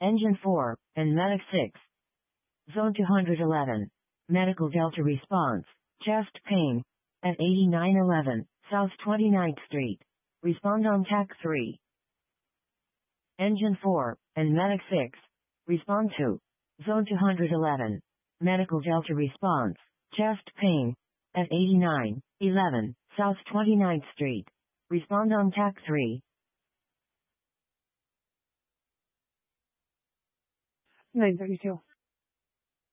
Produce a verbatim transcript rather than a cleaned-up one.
Engine four, and Medic six. Zone two hundred eleven. Medical Delta response. Chest pain. At eighty-nine eleven, South twenty-ninth Street. Respond on T A C three. Engine four, and Medic six. Respond to. Zone two hundred eleven. Medical Delta response. Chest pain. At eighty-nine eleven, South twenty-ninth Street. Respond on T A C three. nine thirty-two.